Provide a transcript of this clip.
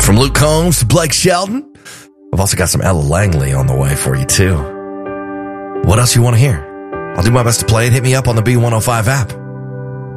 From Luke Combs to Blake Shelton. I've also got some Ella Langley on the way for you, too. What else you want to hear? I'll do my best to play it. Hit me up on the B105 app.